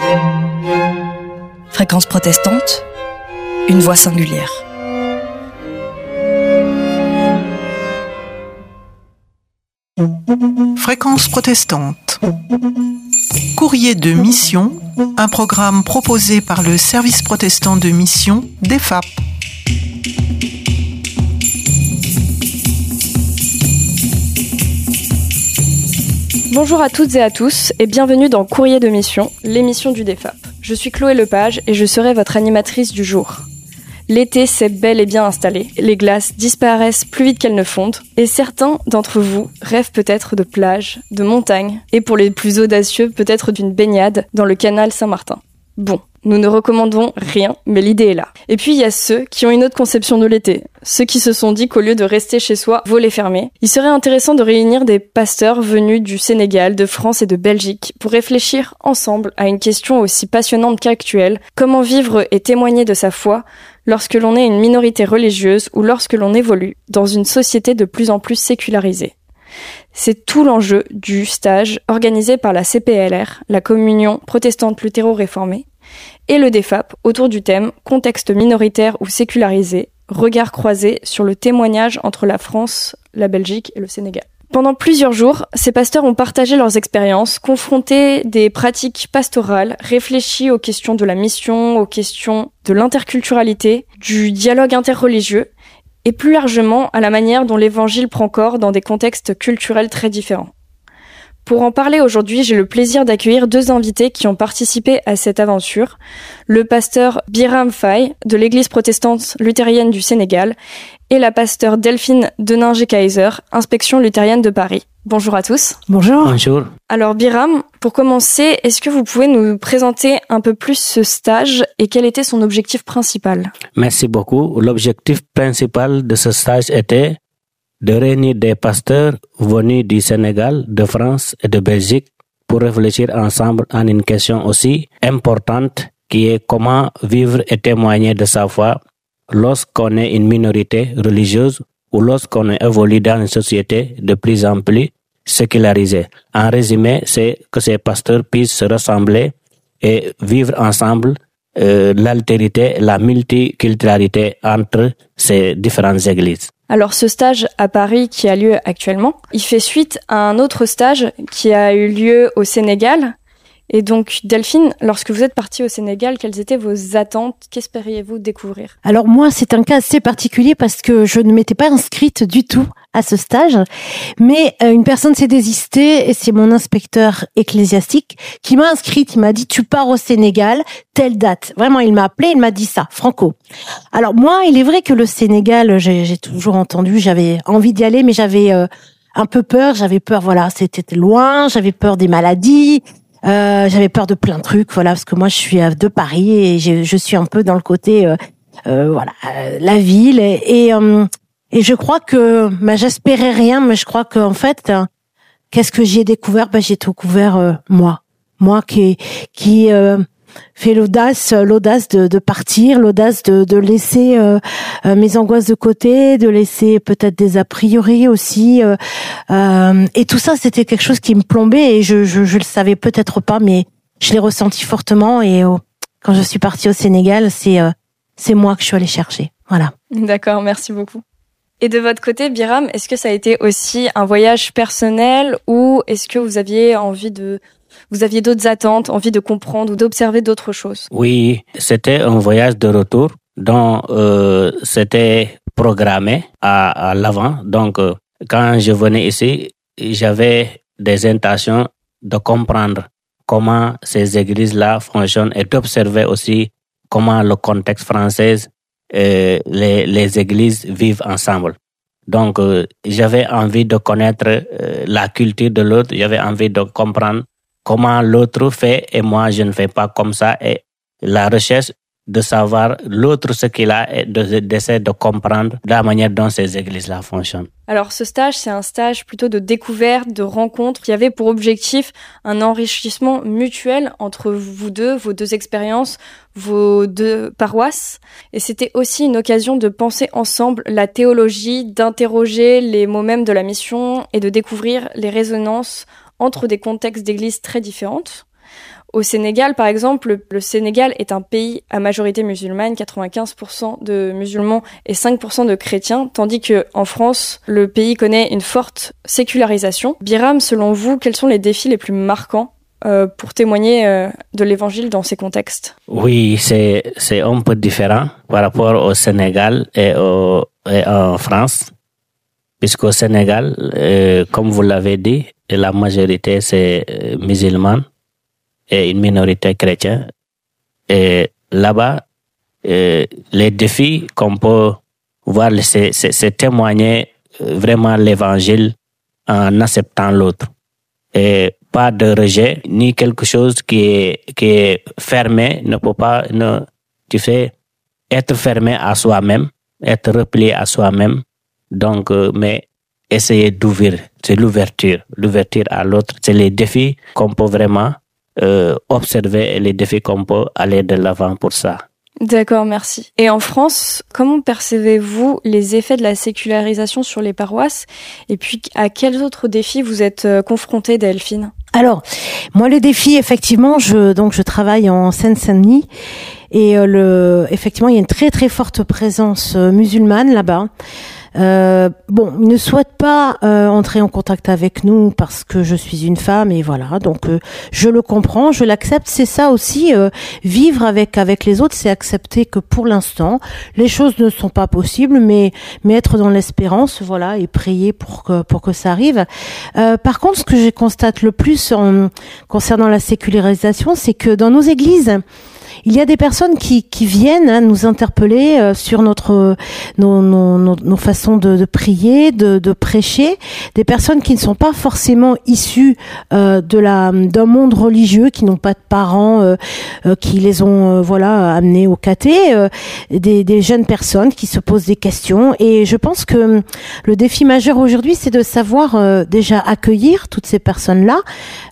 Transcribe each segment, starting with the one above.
Fréquence protestante, une voix singulière. Fréquence protestante. Courrier de mission, un programme proposé par le service protestant de mission DEFAP. Bonjour à toutes et à tous et bienvenue dans Courrier de mission, l'émission du DEFAP. Je suis Chloé Lepage et je serai votre animatrice du jour. L'été s'est bel et bien installé, les glaces disparaissent plus vite qu'elles ne fondent et certains d'entre vous rêvent peut-être de plage, de montagne et pour les plus audacieux peut-être d'une baignade dans le canal Saint-Martin. Bon, nous ne recommandons rien, mais l'idée est là. Et puis il y a ceux qui ont une autre conception de l'été, ceux qui se sont dit qu'au lieu de rester chez soi, volets fermés, il serait intéressant de réunir des pasteurs venus du Sénégal, de France et de Belgique pour réfléchir ensemble à une question aussi passionnante qu'actuelle, comment vivre et témoigner de sa foi lorsque l'on est une minorité religieuse ou lorsque l'on évolue dans une société de plus en plus sécularisée. C'est tout l'enjeu du stage organisé par la CPLR, la Communion protestante luthéro-réformée, et le DEFAP autour du thème « Contexte minoritaire ou sécularisé, regard croisé sur le témoignage entre la France, la Belgique et le Sénégal ». Pendant plusieurs jours, ces pasteurs ont partagé leurs expériences, confronté des pratiques pastorales, réfléchi aux questions de la mission, aux questions de l'interculturalité, du dialogue interreligieux, et plus largement à la manière dont l'évangile prend corps dans des contextes culturels très différents. Pour en parler aujourd'hui, j'ai le plaisir d'accueillir deux invités qui ont participé à cette aventure. Le pasteur Biram Faye de l'église protestante luthérienne du Sénégal et la pasteur Delphine Deninger-Kaiser, inspection luthérienne de Paris. Bonjour à tous. Bonjour. Bonjour. Alors Biram, pour commencer, est-ce que vous pouvez nous présenter un peu plus ce stage et quel était son objectif principal ? Merci beaucoup. L'objectif principal de ce stage était de réunir des pasteurs venus du Sénégal, de France et de Belgique pour réfléchir ensemble à une question aussi importante qui est comment vivre et témoigner de sa foi lorsqu'on est une minorité religieuse ou lorsqu'on évolue dans une société de plus en plus sécularisée. En résumé, c'est que ces pasteurs puissent se ressembler et vivre ensemble l'altérité, la multiculturalité entre ces différentes églises. Alors ce stage à Paris qui a lieu actuellement, il fait suite à un autre stage qui a eu lieu au Sénégal. Et donc Delphine, lorsque vous êtes partie au Sénégal, quelles étaient vos attentes ? Qu'espériez-vous découvrir ? Alors moi, c'est un cas assez particulier parce que je ne m'étais pas inscrite du tout à ce stage, mais une personne s'est désistée et c'est mon inspecteur ecclésiastique qui m'a inscrite. Il m'a dit tu pars au Sénégal, telle date. Vraiment, il m'a appelé, il m'a dit ça, Franco. Alors moi, il est vrai que le Sénégal, j'ai toujours entendu, j'avais envie d'y aller, mais j'avais un peu peur. J'avais peur, voilà, c'était loin, j'avais peur des maladies. J'avais peur de plein de trucs, voilà, parce que moi je suis de Paris et je suis un peu dans le côté, la ville et je crois que, j'espérais rien, mais je crois qu'en fait, qu'est-ce que j'ai découvert ? J'ai découvert moi qui fait l'audace de partir, l'audace de laisser mes angoisses de côté, de laisser peut-être des a priori aussi, et tout ça c'était quelque chose qui me plombait et je le savais peut-être pas, mais je l'ai ressenti fortement et quand je suis partie au Sénégal, c'est moi que je suis allée chercher. Voilà. D'accord, merci beaucoup. Et de votre côté, Biram, est-ce que ça a été aussi un voyage personnel ou est-ce que vous aviez d'autres attentes, envie de comprendre ou d'observer d'autres choses ? Oui, c'était un voyage de retour dont c'était programmé à l'avant. Donc, quand je venais ici, j'avais des intentions de comprendre comment ces églises-là fonctionnent et d'observer aussi comment le contexte français les églises vivent ensemble. Donc, j'avais envie de connaître la culture de l'autre, j'avais envie de comprendre comment l'autre fait et moi je ne fais pas comme ça, et la recherche de savoir l'autre ce qu'il a et d'essayer de comprendre la manière dont ces églises-là fonctionnent. Alors ce stage, c'est un stage plutôt de découverte, de rencontre, qui avait pour objectif un enrichissement mutuel entre vous deux, vos deux expériences, vos deux paroisses. Et c'était aussi une occasion de penser ensemble la théologie, d'interroger les mots mêmes de la mission et de découvrir les résonances entre des contextes d'églises très différentes. Au Sénégal, par exemple, le Sénégal est un pays à majorité musulmane, 95% de musulmans et 5% de chrétiens, tandis que en France, le pays connaît une forte sécularisation. Biram, selon vous, quels sont les défis les plus marquants pour témoigner de l'évangile dans ces contextes? Oui, c'est un peu différent par rapport au Sénégal et en France, puisqu'au Sénégal, comme vous l'avez dit, la majorité c'est musulmane et une minorité chrétienne. Et là-bas, les défis qu'on peut voir, c'est témoigner vraiment l'évangile en acceptant l'autre. Et pas de rejet, ni quelque chose qui est fermé, être fermé à soi-même, être replié à soi-même. Donc, mais essayer d'ouvrir, c'est l'ouverture à l'autre. C'est les défis qu'on peut vraiment observer et les défis qu'on peut aller de l'avant pour ça. D'accord, merci. Et en France, comment percevez-vous les effets de la sécularisation sur les paroisses? Et puis, à quels autres défis vous êtes confrontés, Delphine? Alors, moi, le défi, effectivement, je travaille en Seine-Saint-Denis et effectivement, il y a une très très forte présence musulmane là-bas. Ils ne souhaitent pas entrer en contact avec nous parce que je suis une femme et voilà, donc je le comprends, je l'accepte. C'est ça aussi, vivre avec les autres, c'est accepter que pour l'instant les choses ne sont pas possibles, mais être dans l'espérance, voilà, et prier pour que ça arrive. Par contre, ce que je constate le plus concernant la sécularisation, c'est que dans nos églises, il y a des personnes qui viennent nous interpeller sur nos façons de prier, de prêcher, des personnes qui ne sont pas forcément issues d'un monde religieux, qui n'ont pas de parents qui les ont amenés au caté, des jeunes personnes qui se posent des questions. Et je pense que le défi majeur aujourd'hui, c'est de savoir déjà accueillir toutes ces personnes-là,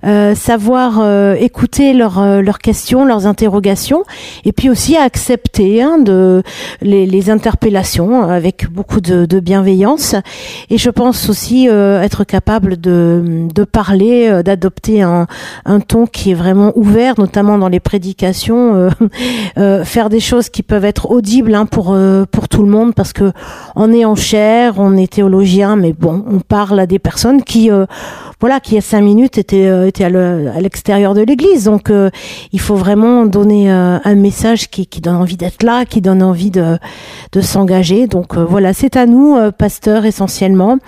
savoir écouter leurs questions, leurs interrogations, et puis aussi à accepter les interpellations avec beaucoup de bienveillance. Et je pense aussi être capable de parler, d'adopter un ton qui est vraiment ouvert, notamment dans les prédications, faire des choses qui peuvent être audibles pour tout le monde, parce que on est en chair, on est théologien, mais bon, on parle à des personnes qui il y a 5 minutes étaient à l'extérieur de l'église. Donc il faut vraiment donner un message qui donne envie d'être là, qui donne envie de s'engager. Donc c'est à nous, pasteurs essentiellement,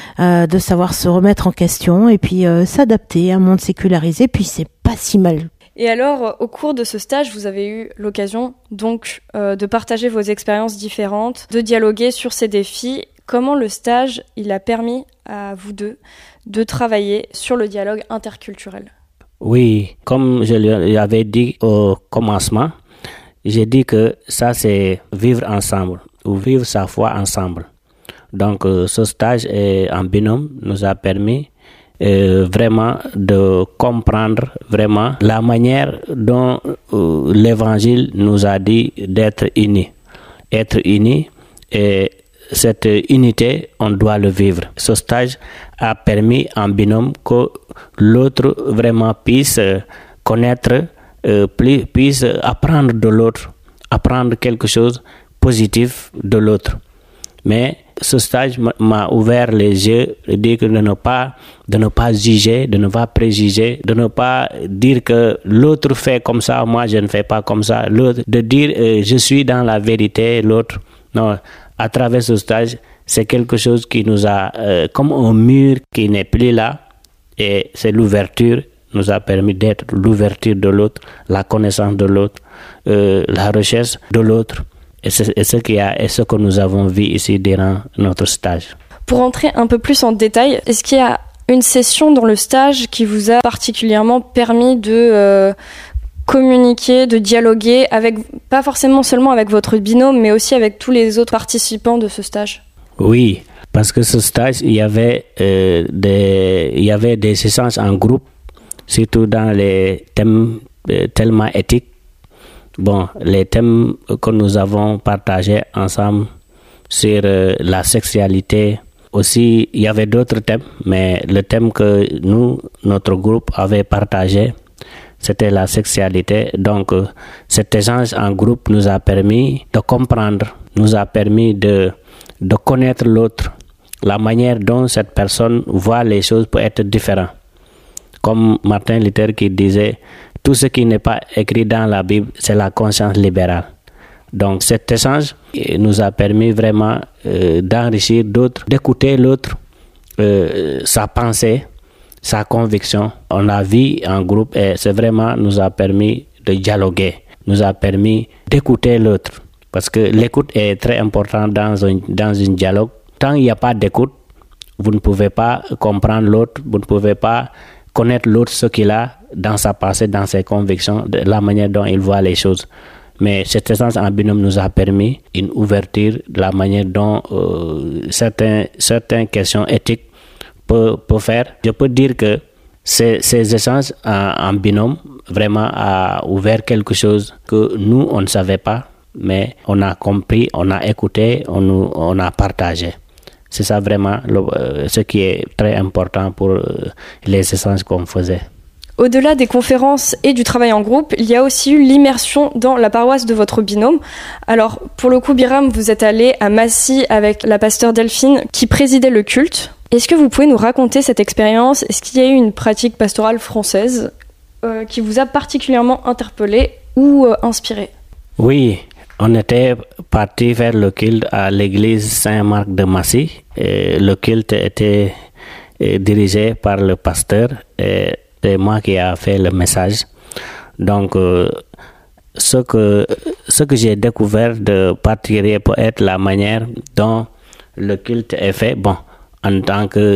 de savoir se remettre en question et puis s'adapter à un monde sécularisé. Puis c'est pas si mal. Et alors, au cours de ce stage, vous avez eu l'occasion donc de partager vos expériences différentes, de dialoguer sur ces défis. Comment le stage, il a permis à vous deux de travailler sur le dialogue interculturel? Oui, comme je l'avais dit au commencement, j'ai dit que ça c'est vivre ensemble ou vivre sa foi ensemble. Donc ce stage en binôme nous a permis vraiment de comprendre vraiment la manière dont l'évangile nous a dit d'être unis. Être unis, et cette unité, on doit le vivre. Ce stage a permis en binôme que l'autre vraiment puisse connaître, puisse apprendre de l'autre, apprendre quelque chose de positif de l'autre. Mais ce stage m'a ouvert les yeux, de dire que de ne pas juger, de ne pas préjuger, de ne pas dire que l'autre fait comme ça, moi je ne fais pas comme ça. L'autre, de dire je suis dans la vérité, l'autre. Non, à travers ce stage, c'est quelque chose qui nous a, comme un mur qui n'est plus là, et c'est l'ouverture, nous a permis d'être l'ouverture de l'autre, la connaissance de l'autre, la recherche de l'autre. Et c'est ce que nous avons vu ici durant notre stage. Pour entrer un peu plus en détail, est-ce qu'il y a une session dans le stage qui vous a particulièrement permis de communiquer, de dialoguer avec, pas forcément seulement avec votre binôme, mais aussi avec tous les autres participants de ce stage? Oui, parce que ce stage, il y avait des échanges en groupe, surtout dans les thèmes tellement éthiques. Bon, les thèmes que nous avons partagés ensemble sur la sexualité. Aussi, il y avait d'autres thèmes, mais le thème que notre groupe avait partagé, c'était la sexualité. Donc, cet échange en groupe nous a permis de comprendre, nous a permis de connaître l'autre. La manière dont cette personne voit les choses peut être différente. Comme Martin Luther qui disait, tout ce qui n'est pas écrit dans la Bible, c'est la conscience libérale. Donc cet échange nous a permis vraiment d'enrichir d'autres, d'écouter l'autre, sa pensée, sa conviction. On a vu en groupe et c'est vraiment nous a permis de dialoguer, nous a permis d'écouter l'autre. Parce que l'écoute est très importante dans un dialogue. Tant il n'y a pas d'écoute, vous ne pouvez pas comprendre l'autre, vous ne pouvez pas connaître l'autre, ce qu'il a dans sa pensée, dans ses convictions, de la manière dont il voit les choses. Mais cet échange en binôme nous a permis une ouverture de la manière dont certaines questions éthiques peuvent faire. Je peux dire que ces échanges en binôme vraiment a ouvert quelque chose que nous, on ne savait pas, mais on a compris, on a écouté, on a partagé. C'est ça vraiment ce qui est très important pour les échanges qu'on faisait. Au-delà des conférences et du travail en groupe, il y a aussi eu l'immersion dans la paroisse de votre binôme. Alors, pour le coup, Biram, vous êtes allé à Massy avec la pasteure Delphine qui présidait le culte. Est-ce que vous pouvez nous raconter cette expérience ? Est-ce qu'il y a eu une pratique pastorale française qui vous a particulièrement interpellé ou inspiré ? Oui, on était parti vers le culte à l'église Saint-Marc de Massy. Et le culte était dirigé par le pasteur et c'est moi qui ai fait le message. Donc, ce que j'ai découvert de particulier peut être la manière dont le culte est fait. Bon, en tant que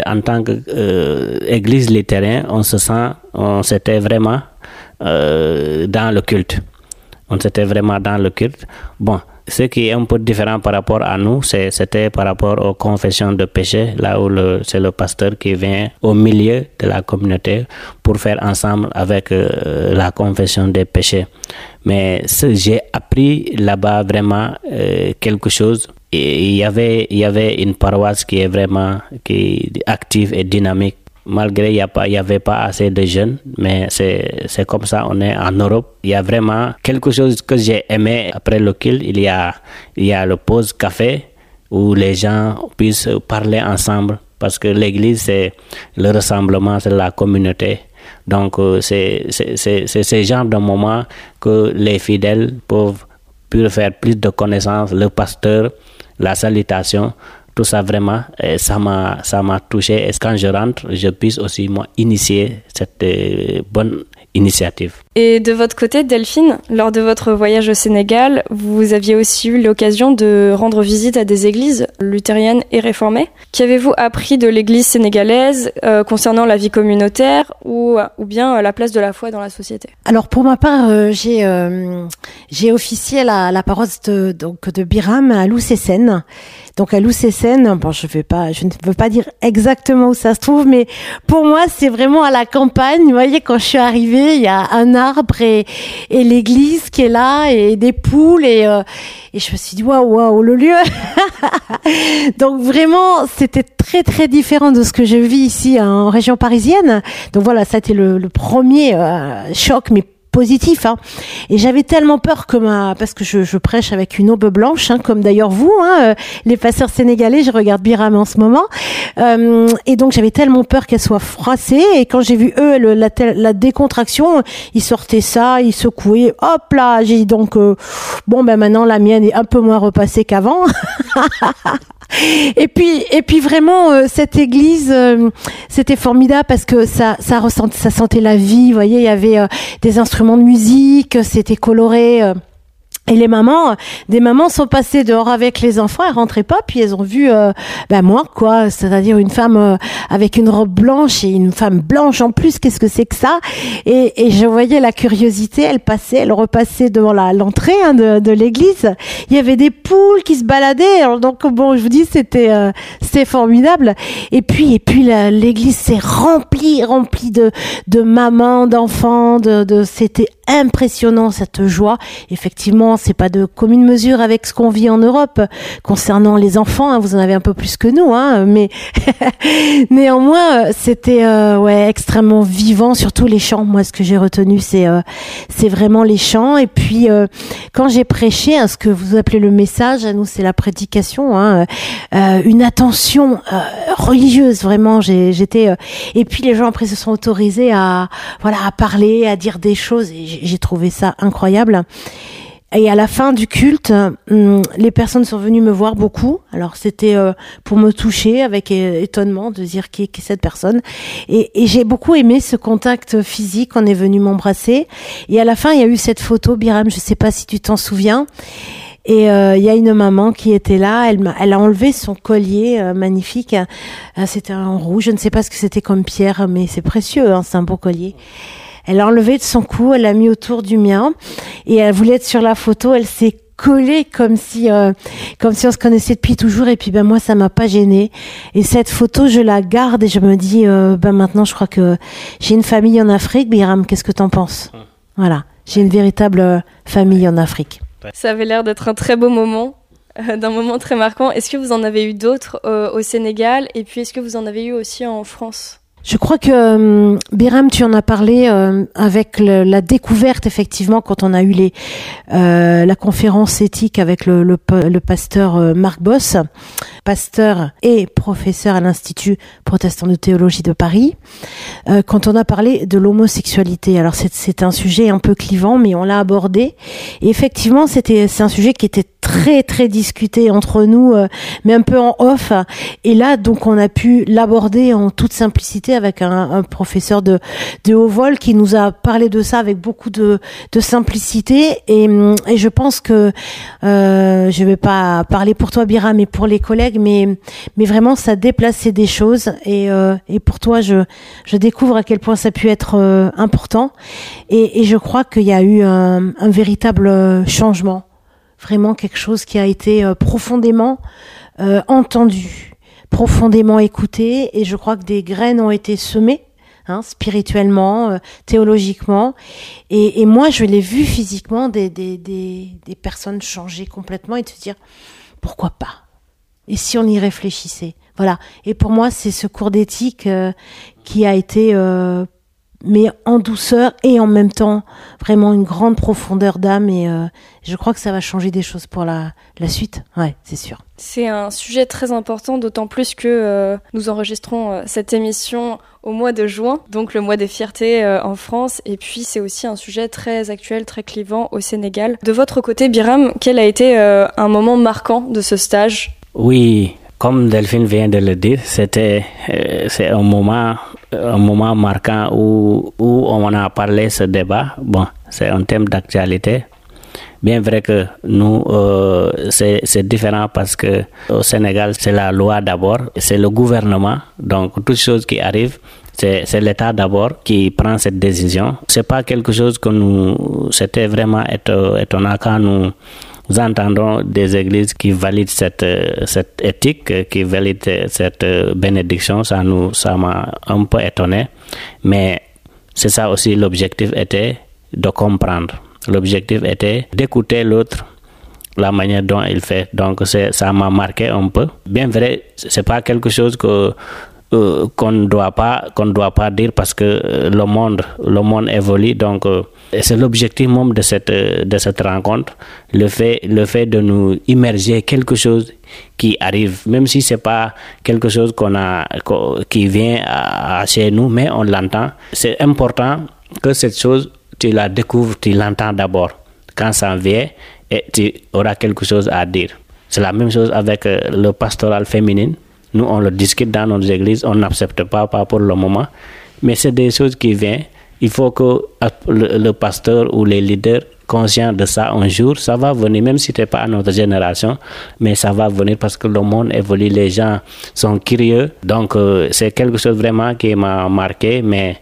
église luthérienne, on s'était vraiment dans le culte. On s'était vraiment dans le culte. Bon, ce qui est un peu différent par rapport à nous, c'était par rapport aux confessions de péché, là où c'est le pasteur qui vient au milieu de la communauté pour faire ensemble avec la confession des péchés. Mais j'ai appris là-bas vraiment quelque chose. Et il y avait une paroisse qui est vraiment active et dynamique. Malgré il y avait pas assez de jeunes, mais c'est comme ça, on est en Europe. Il y a vraiment quelque chose que j'ai aimé après le culte. Il y a le pause café où les gens puissent parler ensemble parce que l'église c'est le rassemblement, c'est la communauté. Donc c'est ce genre de moment que les fidèles peuvent faire plus de connaissances, le pasteur, la salutation. Tout ça vraiment, ça m'a touché. Et quand je rentre, je puisse aussi moi initier cette bonne initiative. Et de votre côté, Delphine, lors de votre voyage au Sénégal, vous aviez aussi eu l'occasion de rendre visite à des églises luthériennes et réformées. Qu'avez-vous appris de l'église sénégalaise concernant la vie communautaire ou bien la place de la foi dans la société ? Alors pour ma part, j'ai officié la paroisse de Biram à Lou-Sessène. Donc à Lou-Sessène, bon, je ne veux pas dire exactement où ça se trouve, mais pour moi c'est vraiment à la campagne. Vous voyez, quand je suis arrivée, il y a un arbre et l'église qui est là et des poules et je me suis dit waouh le lieu. Donc vraiment c'était très très différent de ce que je vis ici en région parisienne. Donc voilà, ça a été le premier choc, mais positif, hein. Et j'avais tellement peur parce que je prêche avec une aube blanche, hein, comme d'ailleurs vous, hein, les pasteurs sénégalais, je regarde Biram en ce moment, et donc j'avais tellement peur qu'elle soit froissée, et quand j'ai vu eux la décontraction, ils sortaient ça, ils secouaient, hop là, j'ai dit donc maintenant la mienne est un peu moins repassée qu'avant. Et puis vraiment cette église c'était formidable parce que ça sentait la vie, vous voyez, il y avait des instruments de musique, c'était coloré. Et des mamans sont passées dehors avec les enfants, elles rentraient pas, puis elles ont vu moi quoi, c'est-à-dire une femme avec une robe blanche et une femme blanche en plus, qu'est-ce que c'est que ça ? Et je voyais la curiosité, elle repassait devant l'entrée de l'église. Il y avait des poules qui se baladaient, alors donc bon, je vous dis c'était formidable. Et puis l'église s'est remplie de mamans, d'enfants, c'était impressionnant cette joie. Effectivement, c'est pas de commune mesure avec ce qu'on vit en Europe concernant les enfants. Hein, vous en avez un peu plus que nous, hein, mais néanmoins, c'était extrêmement vivant. Surtout les chants. Moi, ce que j'ai retenu, c'est vraiment les chants. Et puis, quand j'ai prêché, ce que vous appelez le message, à nous, c'est la prédication. Hein, une attention religieuse, vraiment. J'étais. Et puis les gens après se sont autorisés à parler, à dire des choses. Et j'ai trouvé ça incroyable. Et à la fin du culte, les personnes sont venues me voir beaucoup. Alors c'était pour me toucher avec étonnement de dire qui est cette personne. Et j'ai beaucoup aimé ce contact physique. On est venu m'embrasser. Et à la fin, il y a eu cette photo, Biram, je sais pas si tu t'en souviens. Et il y a une maman qui était là, elle a enlevé son collier magnifique, c'était en rouge, je ne sais pas ce que c'était comme pierre, mais c'est précieux, hein, c'est un beau collier. Elle l'a enlevé de son cou, elle l'a mis autour du mien, et elle voulait être sur la photo, elle s'est collée comme si on se connaissait depuis toujours, et puis moi ça m'a pas gênée. Et cette photo je la garde et je me dis maintenant je crois que j'ai une famille en Afrique. Biram, qu'est-ce que t'en penses? Voilà, j'ai une véritable famille en Afrique. Ça avait l'air d'être un très beau moment, d'un moment très marquant. Est-ce que vous en avez eu d'autres au Sénégal? Et puis, est-ce que vous en avez eu aussi en France? Je crois que Biram, tu en as parlé avec la découverte, effectivement, quand on a eu la conférence éthique avec le pasteur Marc Boss, pasteur et professeur à l'Institut protestant de théologie de Paris, quand on a parlé de l'homosexualité. Alors c'est un sujet un peu clivant, mais on l'a abordé. Et effectivement, c'est un sujet qui était très très discuté entre nous, mais un peu en off. Et là, donc, on a pu l'aborder en toute simplicité avec un professeur de haut vol qui nous a parlé de ça avec beaucoup de simplicité. Et je pense que je vais pas parler pour toi, Biram, mais pour les collègues, mais vraiment ça déplaçait des choses. Et pour toi, je découvre à quel point ça a pu être important. Et je crois qu'il y a eu un véritable changement. Vraiment quelque chose qui a été profondément entendu, profondément écouté, et je crois que des graines ont été semées, hein, spirituellement, théologiquement, et moi je l'ai vu physiquement des personnes changer complètement et te dire pourquoi pas, et si on y réfléchissait, voilà. Et pour moi c'est ce cours d'éthique qui a été mais en douceur et en même temps vraiment une grande profondeur d'âme, et je crois que ça va changer des choses pour la suite, ouais, c'est sûr. C'est un sujet très important, d'autant plus que nous enregistrons cette émission au mois de juin, donc le mois des fiertés en France, et puis c'est aussi un sujet très actuel, très clivant au Sénégal. De votre côté, Biram, quel a été un moment marquant de ce stage? Oui, comme Delphine vient de le dire, c'est un moment marquant où on a parlé ce débat. Bon, c'est un thème d'actualité. Bien vrai que nous, c'est différent parce que au Sénégal, c'est la loi d'abord, c'est le gouvernement. Donc, toute chose qui arrive, c'est l'État d'abord qui prend cette décision. C'est pas quelque chose que c'était vraiment étonnant quand nous entendons des églises qui valident cette éthique, qui valident cette bénédiction. Ça m'a un peu étonné. Mais c'est ça aussi, l'objectif était de comprendre. L'objectif était d'écouter l'autre, la manière dont il fait. Donc ça m'a marqué un peu. Bien vrai, c'est pas quelque chose qu'on ne doit pas dire parce que le monde évolue. Donc c'est l'objectif même de cette rencontre, le fait de nous immerger quelque chose qui arrive, même si c'est pas quelque chose qui vient chez nous, mais on l'entend. C'est important que cette chose, tu la découvres, tu l'entends d'abord. Quand ça vient, et tu auras quelque chose à dire. C'est la même chose avec le pastoral féminin. Nous, on le discute dans nos églises, on n'accepte pas pour le moment. Mais c'est des choses qui viennent. Il faut que le pasteur ou les leaders, conscients de ça, un jour, ça va venir, même si ce n'est pas à notre génération, mais ça va venir parce que le monde évolue, les gens sont curieux. Donc, c'est quelque chose vraiment qui m'a marqué, mais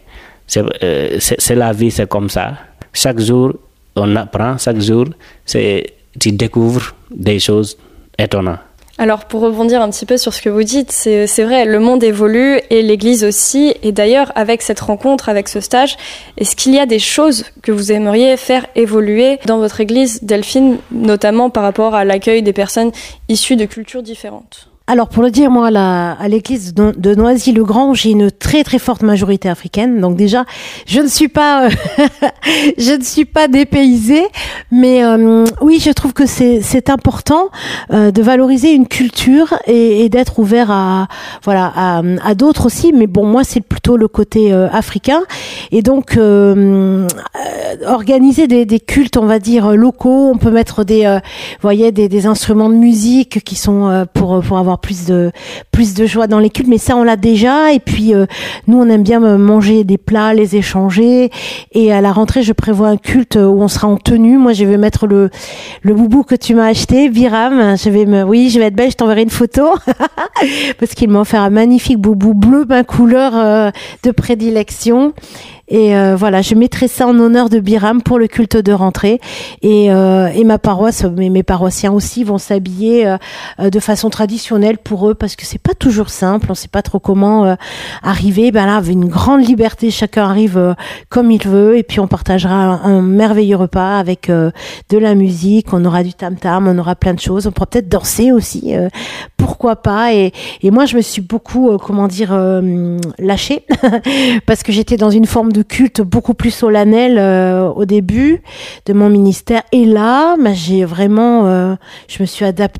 c'est la vie, c'est comme ça. Chaque jour, on apprend, chaque jour, tu découvres des choses étonnantes. Alors pour rebondir un petit peu sur ce que vous dites, c'est vrai, le monde évolue et l'Église aussi. Et d'ailleurs, avec cette rencontre, avec ce stage, est-ce qu'il y a des choses que vous aimeriez faire évoluer dans votre Église, Delphine, notamment par rapport à l'accueil des personnes issues de cultures différentes ? Alors pour le dire, moi à l'église de Noisy-le-Grand, j'ai une très très forte majorité africaine. Donc déjà, je ne suis pas dépaysée, mais oui, je trouve que c'est important de valoriser une culture et d'être ouvert à d'autres aussi. Mais bon, moi c'est plutôt le côté africain, et donc organiser des cultes, on va dire locaux. On peut mettre des instruments de musique qui sont pour avoir plus de joie dans les cultes, mais ça on l'a déjà. Et puis nous on aime bien manger des plats, les échanger, et à la rentrée je prévois un culte où on sera en tenue. Moi je vais mettre le boubou que tu m'as acheté, Biram. Je vais être belle, je t'enverrai une photo parce qu'il m'a offert un magnifique boubou bleu, ma couleur de prédilection. Et voilà, je mettrai ça en honneur de Biram pour le culte de rentrée. Et ma paroisse, mes paroissiens aussi vont s'habiller de façon traditionnelle pour eux, parce que c'est pas toujours simple, on sait pas trop comment arriver. Ben là, avec une grande liberté, chacun arrive comme il veut, et puis on partagera un merveilleux repas avec de la musique, on aura du tam-tam, on aura plein de choses, on pourra peut-être danser aussi, pourquoi pas. Et moi, je me suis beaucoup, lâchée, parce que j'étais dans une forme de culte beaucoup plus solennel au début de mon ministère, et là j'ai vraiment je me suis